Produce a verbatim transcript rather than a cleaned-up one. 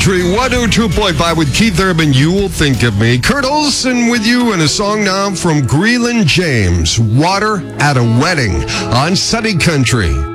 one oh two point five with Keith Urban, You Will Think of Me. Kurt Olson with you, and a song now from Greenland James, Water at a Wedding on Sunny Country.